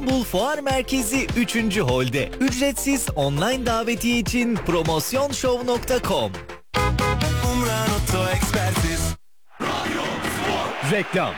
İstanbul Fuar Merkezi 3. Hol'de. Ücretsiz online davetiye için promosyonshow.com. Umran Oto Ekspertiz. Reklam.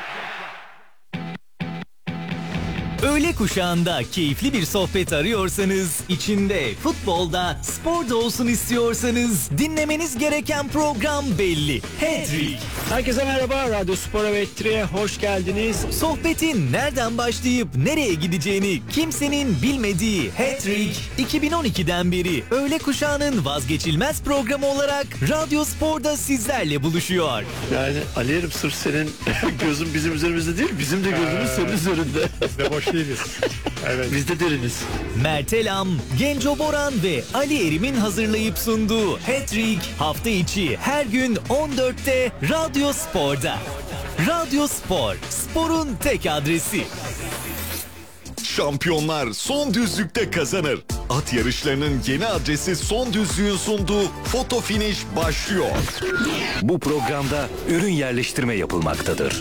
Öğle kuşağında keyifli bir sohbet arıyorsanız, içinde futbolda, sporda olsun istiyorsanız dinlemeniz gereken program belli. Hat-Trick. Herkese merhaba, Radyo Spor'a ve Hat-Trick'e hoş geldiniz. Sohbetin nereden başlayıp nereye gideceğini kimsenin bilmediği Hat-Trick, 2012'den beri öğle kuşağının vazgeçilmez programı olarak Radyo Spor'da sizlerle buluşuyor. Yani Ali'yerim, sırf senin gözün bizim üzerimizde değil, bizim de gözümüz senin üzerinde. Biz de boş değiliz. Evet. Biz de deriniz. Mert Elam, Genco Boran ve Ali Erim'in hazırlayıp sunduğu Hat-Trick hafta içi her gün 14'te Radyo Spor'da. Radyo Spor, sporun tek adresi. Şampiyonlar son düzlükte kazanır. At yarışlarının yeni adresi Son Düzlük'ün sunduğu Foto Finish başlıyor. Bu programda ürün yerleştirme yapılmaktadır.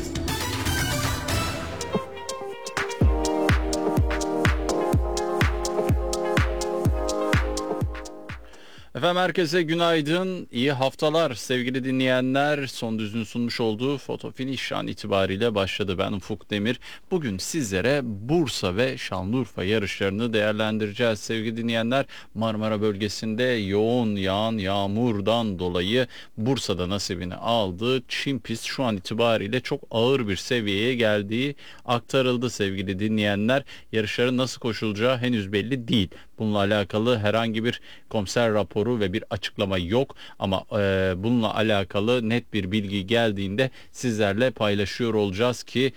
Efendim herkese günaydın, iyi haftalar sevgili dinleyenler. Son Düzlüğün sunmuş olduğu Foto Finish an itibariyle başladı. Ben Ufuk Demir. Bugün sizlere Bursa ve Şanlıurfa yarışlarını değerlendireceğiz sevgili dinleyenler. Marmara bölgesinde yoğun yağan yağmurdan dolayı Bursa'da nasibini aldı. Çim pist şu an itibariyle çok ağır bir seviyeye geldiği aktarıldı sevgili dinleyenler. Yarışların nasıl koşulacağı henüz belli değil. Bununla alakalı herhangi bir komiser raporu ve bir açıklama yok ama bununla alakalı net bir bilgi geldiğinde sizlerle paylaşıyor olacağız ki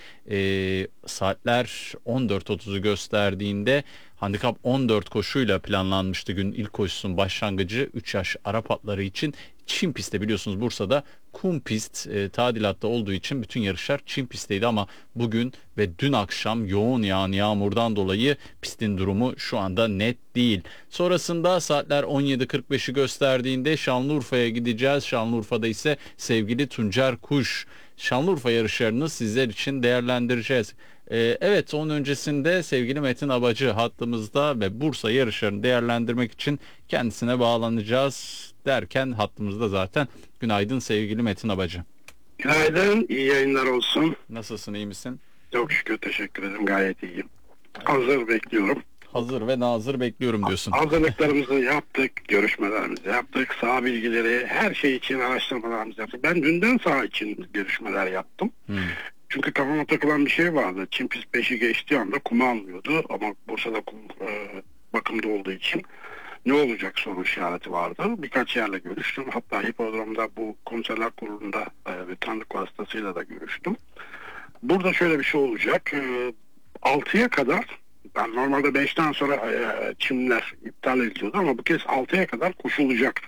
saatler 14.30'u gösterdiğinde handikap 14 koşuyla planlanmıştı gün ilk koşusunun başlangıcı 3 yaş Arap atları için. Çim pistte biliyorsunuz Bursa'da kum pist tadilatta olduğu için bütün yarışlar çim pistteydi ama bugün ve dün akşam yoğun yağan yağmurdan dolayı pistin durumu şu anda net değil. Sonrasında saatler 17.45'i gösterdiğinde Şanlıurfa'ya gideceğiz. Şanlıurfa'da ise sevgili Tuncer Kuş Şanlıurfa yarışlarını sizler için değerlendireceğiz. Evet, onun öncesinde sevgili Metin Abacı hattımızda ve Bursa yarışlarını değerlendirmek için kendisine bağlanacağız derken hattımızda zaten. Günaydın sevgili Metin Abacı. Günaydın, iyi yayınlar olsun. Nasılsın, iyi misin? Çok şükür, teşekkür ederim, gayet iyiyim. Hazır bekliyorum. Hazır ve nazır bekliyorum diyorsun. Hazırlıklarımızı yaptık, görüşmelerimizi yaptık, saha bilgileri, her şey için araştırmalarımızı yaptık. Ben dünden saha için görüşmeler yaptım. Çünkü kafama takılan bir şey vardı. Çim pist 5'i geçtiği anda kumu almıyordu ama Bursa'da kum bakımda olduğu için ne olacak soru işareti vardı. Birkaç yerle görüştüm. Hatta hipodromda bu komiserler kurulunda bir tanıdık vasıtasıyla da görüştüm. Burada şöyle bir şey olacak. 6'ya kadar, ben normalde 5'ten sonra çimler iptal ediliyordu ama bu kez 6'ya kadar koşulacak.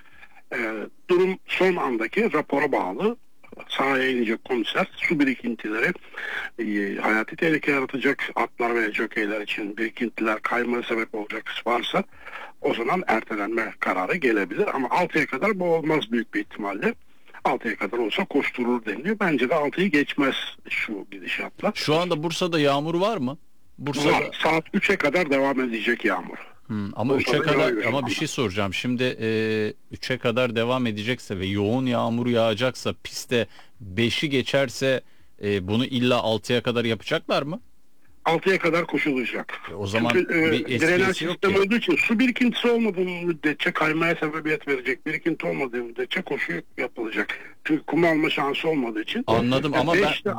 Durum son andaki rapora bağlı. Sahaya inecek komiser su birikintileri hayati tehlike yaratacak atlar ve jokeyler için birikintiler kaymaya sebep olacak varsa o zaman ertelenme kararı gelebilir ama 6'ya kadar bu olmaz büyük bir ihtimalle. 6'ya kadar olsa koşturur deniliyor. Bence de 6'yı geçmez şu gidişatla. Şu anda Bursa'da yağmur var mı? Bursa'da var. Saat 3'e kadar devam edecek yağmur. Ama 3'e kadar ama bir şey soracağım. Şimdi 3'e kadar devam edecekse ve yoğun yağmur yağacaksa pistte 5'i geçerse bunu illa 6'ya kadar yapacaklar mı? 6'ya kadar koşulacak. O zaman çünkü bir drenaj sistemi olduğu için su birikintisi olmadığı müddetçe kaymaya sebebiyet verecek. Birikinti olmadığı müddetçe koşu yapılacak. Çünkü kum alma şansı olmadığı için. Anladım ama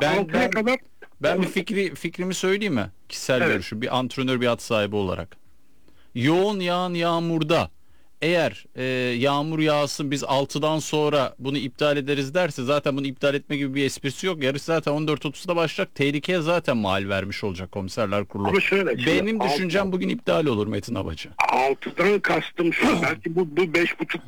ben bir fikrimi söyleyeyim mi? Kişisel görüşü, bir antrenör, bir at sahibi olarak. Yoğun yağan yağmurda eğer yağmur yağsın biz 6'dan sonra bunu iptal ederiz derse zaten bunu iptal etme gibi bir esprisi yok. Yarış zaten 14.30'da başlayacak. Tehlikeye zaten mal vermiş olacak komiserler kurulu. Ama şöyle, benim düşüncem bugün iptal olur Metin Abacı. 6'dan kastım şu. Belki bu 5.5